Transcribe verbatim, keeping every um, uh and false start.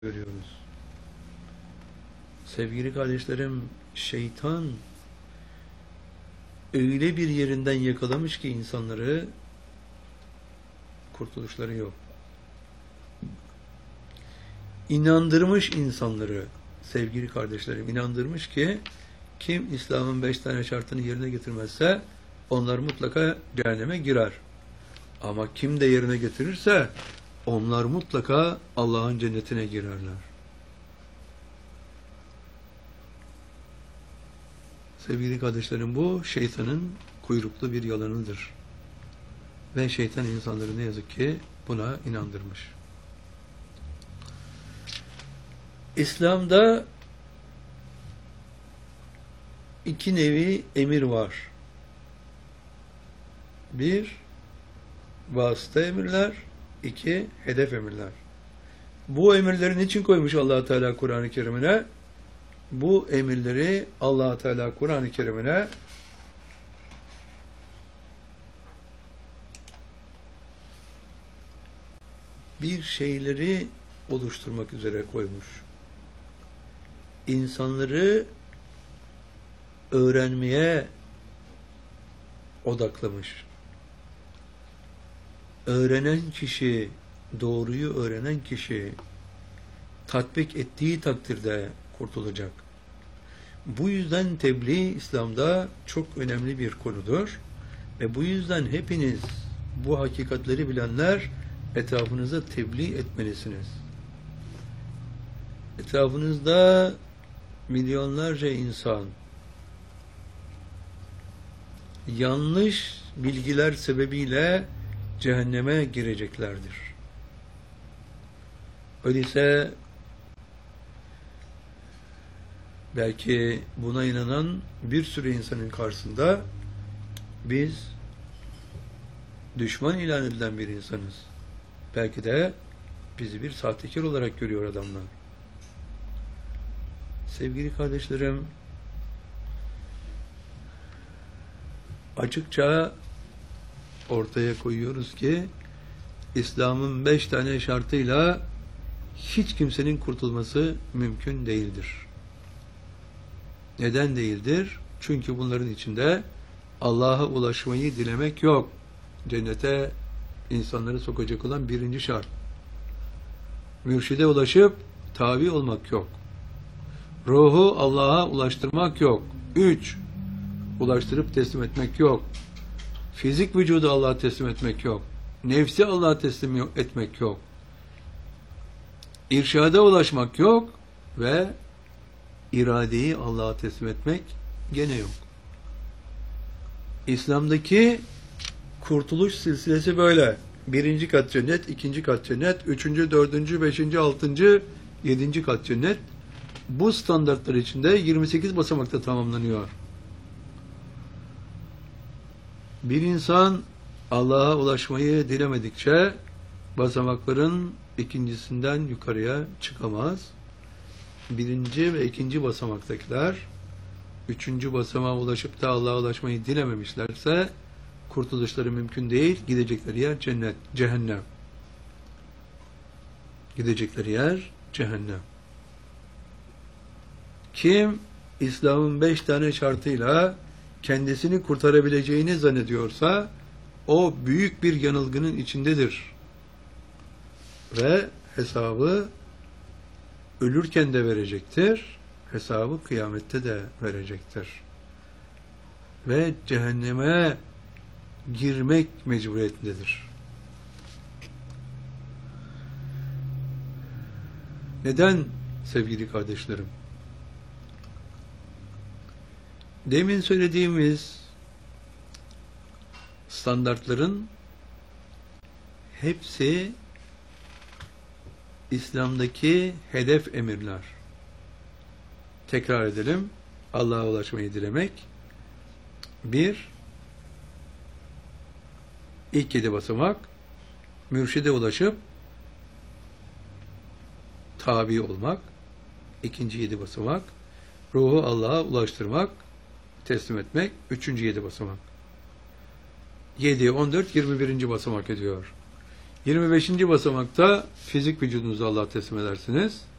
görüyoruz. Sevgili kardeşlerim, şeytan öyle bir yerinden yakalamış ki insanları, kurtuluşları yok. İnandırmış insanları, sevgili kardeşlerim, inandırmış ki kim İslam'ın beş tane şartını yerine getirmezse onlar mutlaka cehenneme girer. Ama kim de yerine getirirse onlar mutlaka Allah'ın cennetine girerler. Sevgili kardeşlerim, bu şeytanın kuyruklu bir yalanıdır. Ve şeytan insanları ne yazık ki buna inandırmış. İslam'da iki nevi emir var. Bir, vasıta emirler. İki, hedef emirler. Bu emirleri niçin koymuş Allah Teala Kur'an-ı Kerim'ine? Bu emirleri Allah Teala Kur'an-ı Kerim'ine bir şeyleri oluşturmak üzere koymuş. İnsanları öğrenmeye odaklamış. Öğrenen kişi, doğruyu öğrenen kişi tatbik ettiği takdirde kurtulacak. Bu yüzden tebliğ İslam'da çok önemli bir konudur. Ve bu yüzden hepiniz bu hakikatleri bilenler etrafınıza tebliğ etmelisiniz. Etrafınızda milyonlarca insan yanlış bilgiler sebebiyle cehenneme gireceklerdir. Öyleyse belki buna inanan bir sürü insanın karşısında biz düşman ilan edilen bir insanız. Belki de bizi bir sahtekar olarak görüyor adamlar. Sevgili kardeşlerim, açıkça ortaya koyuyoruz ki İslam'ın beş tane şartıyla hiç kimsenin kurtulması mümkün değildir. Neden değildir? Çünkü bunların içinde Allah'a ulaşmayı dilemek yok. Cennete insanları sokacak olan birinci şart. Mürşide ulaşıp tabi olmak yok. Ruhu Allah'a ulaştırmak yok. Üç, ulaştırıp teslim etmek yok. Fizik vücudu Allah'a teslim etmek yok. Nefsi Allah'a teslim etmek yok. İrşada ulaşmak yok ve iradeyi Allah'a teslim etmek gene yok. İslam'daki kurtuluş silsilesi böyle. Birinci kat cennet, ikinci kat cennet, üçüncü, dördüncü, beşinci, altıncı, yedinci kat cennet. Bu standartlar içinde yirmi sekiz basamakta tamamlanıyor. Bir insan Allah'a ulaşmayı dilemedikçe basamakların ikincisinden yukarıya çıkamaz. Birinci ve ikinci basamaktakiler üçüncü basamağa ulaşıp da Allah'a ulaşmayı dilememişlerse kurtuluşları mümkün değil. Gidecekleri yer cennet, cehennem. Gidecekleri yer cehennem. Kim İslam'ın beş tane şartıyla kendisini kurtarabileceğini zannediyorsa o büyük bir yanılgının içindedir. Ve hesabı ölürken de verecektir. Hesabı kıyamette de verecektir. Ve cehenneme girmek mecburiyetindedir. Neden sevgili kardeşlerim? Demin söylediğimiz standartların hepsi İslam'daki hedef emirler. Tekrar edelim. Allah'a ulaşmayı dilemek. Bir, ilk yedi basamak, mürşide ulaşıp tabi olmak. İkinci yedi basamak, ruhu Allah'a ulaştırmak, teslim etmek. Üçüncü yedi basamak. yedi, on dört, yirmi birinci basamak ediyor. yirmi beşinci basamakta fizik vücudunuzu Allah'a teslim edersiniz.